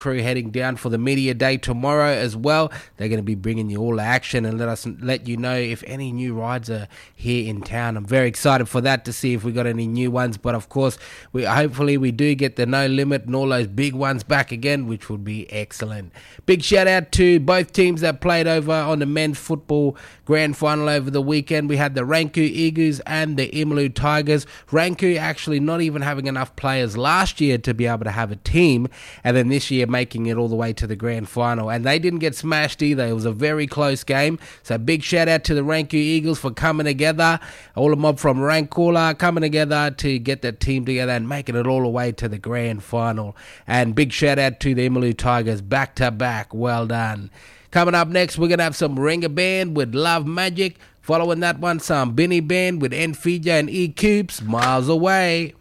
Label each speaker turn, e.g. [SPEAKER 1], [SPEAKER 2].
[SPEAKER 1] crew heading down for the media day tomorrow as well. They're going to be bringing you all the action and let you know if any new rides are here in town. I'm very excited for that to see if we got any new ones, but of course hopefully we do get the No Limit and all those big ones back again, which would be excellent. Big shout out to both teams that played over on the men's football grand final over the weekend. We had the Ranku Eagles and the Imalu Tigers. Ranku actually not even having enough players last year to be able to have a team, and then this year making it all the way to the grand final, and they didn't get smashed either. It was a very close game, so big shout out to the Ranku Eagles for coming together, all the mob from Rankula coming together to get that team together and making it all the way to the grand final. And big shout out to the Imalu Tigers, back to back, well done. Coming up next, we're going to have some Ringa Band with Love Magic. Following that one, some Binny Band with Enfija and E-Coops, Miles Away.